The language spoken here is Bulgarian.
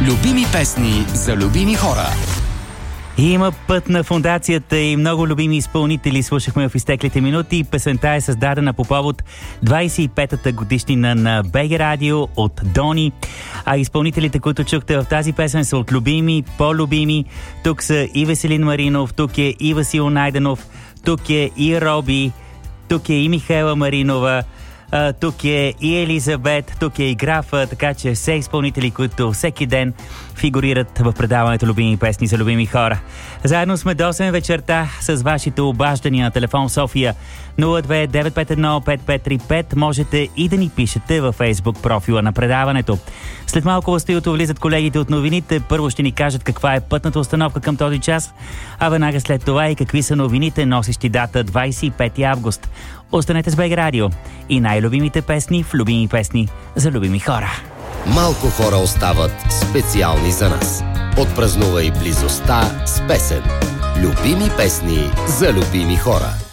Любими песни за любими хора. Има път на фондацията и много любими изпълнители слушахме в изтеклите минути. Песента е създадена по повод 25-та годишнина на БГ Радио от Дони. А изпълнителите, които чухте в тази песен, са от любими, по-любими. Тук са и Веселин Маринов, тук е и Васил Найденов, тук е и Роби, тук е и Михайла Маринова, тук е и Елизабет, тук е и Графа, така че все изпълнители, които всеки ден фигурират в предаването Любими песни за любими хора. Заедно сме до 8 вечерта с вашите обаждания на телефон София 02-951-5535. Можете и да ни пишете във Facebook профила на предаването. След малко в студиото влизат колегите от новините. Първо ще ни кажат каква е пътната установка към този час, а веднага след това и какви са новините, носещи дата 25 август. Останете с БГ Радио и най-любимите песни в Любими песни за любими хора. Малко хора остават специални за нас. Отпразнувай близостта с песен. Любими песни за любими хора.